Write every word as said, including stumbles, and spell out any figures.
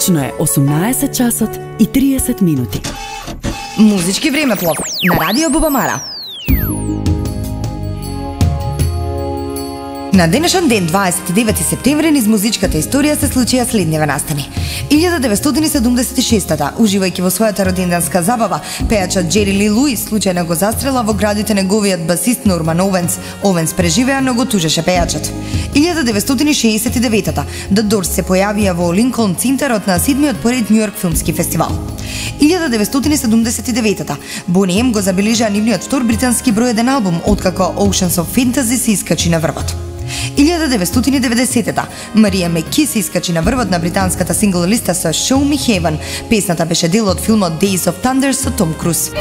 Точно е осумнаесет часот и триесет минути. Музички времеплов на Радио Бубамара. На денешен ден, дваесет и девети септември, низ музичката историја се случија следниве настани. илјада деветстотини седумдесет и шеста, уживајќи во својата роденденска забава, пејачот Џери Ли Луис случајно го застрела во градите неговиот басист Норман Овенс. Овенс преживеа, но го тужеше пејачот. илјада деветстотини шеесет и девета, The Doors се појавија во Линколн центарот на седмиот поред Њујорк филмски фестивал. илјада деветстотини седумдесет и девета, Бони Ем го забележа нивниот втор британски број еден албум, откако Oceans of Fantasy се искачи на врвот. илјада деветстотини и деветдесета, Марија Меки се искачи на врвот на британската сингл листа со Show Me Heaven. Песната беше дел од филмот Days of Thunder со Том Круз.